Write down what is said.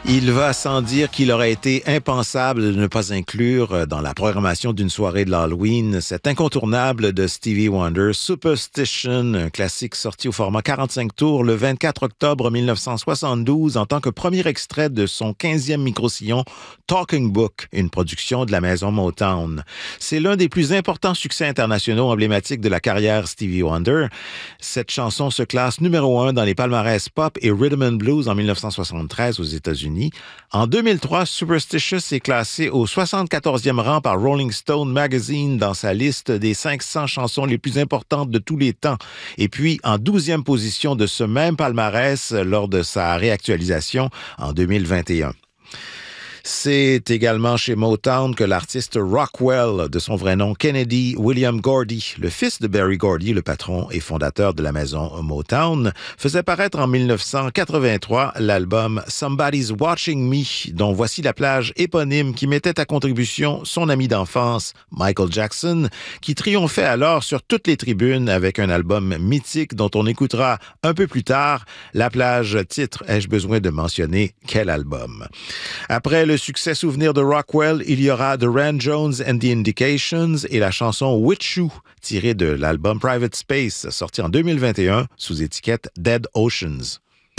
Il va sans dire qu'il aurait été impensable de ne pas inclure dans la programmation d'une soirée de l'Halloween cet incontournable de Stevie Wonder, Superstition, un classique sorti au format 45 tours le 24 octobre 1972 en tant que premier extrait de son 15e micro-sillon Talking Book, une production de la maison Motown. C'est l'un des plus importants succès internationaux emblématiques de la carrière Stevie Wonder. Cette chanson se classe numéro 1 dans les palmarès pop et rhythm and blues en 1973 aux États-Unis. En 2003, Superstitious est classé au 74e rang par Rolling Stone Magazine dans sa liste des 500 chansons les plus importantes de tous les temps. Et puis, en 12e position de ce même palmarès lors de sa réactualisation en 2021. C'est également chez Motown que l'artiste Rockwell, de son vrai nom Kennedy William Gordy, le fils de Berry Gordy, le patron et fondateur de la maison Motown, faisait paraître en 1983 l'album Somebody's Watching Me, dont voici la plage éponyme qui mettait à contribution son ami d'enfance, Michael Jackson, qui triomphait alors sur toutes les tribunes avec un album mythique dont on écoutera un peu plus tard. La plage titre, ai-je besoin de mentionner quel album? Après le succès souvenir de Rockwell, il y aura The Ran Jones and the Indications et la chanson With You, tirée de l'album Private Space, sorti en 2021 sous étiquette Dead Oceans.